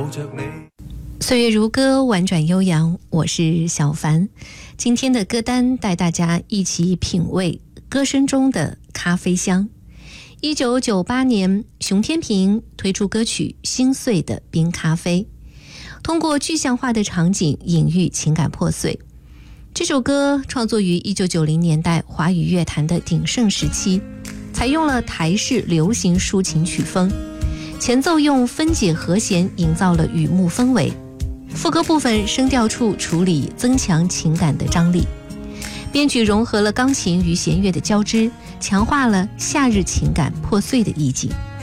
岁月如歌，婉转悠扬，我是小凡。今天的歌单带大家一起品味歌声中的咖啡香。1998年，熊天平推出歌曲《心碎的冰咖啡》，通过具象化的场景隐喻情感破碎。这首歌创作于1990年代华语乐坛的鼎盛时期，采用了台式流行抒情曲风，前奏用分解和弦营造了雨幕氛围，副歌部分声调处处理增强情感的张力，编曲融合了钢琴与弦乐的交织，强化了夏日情感破碎的意境。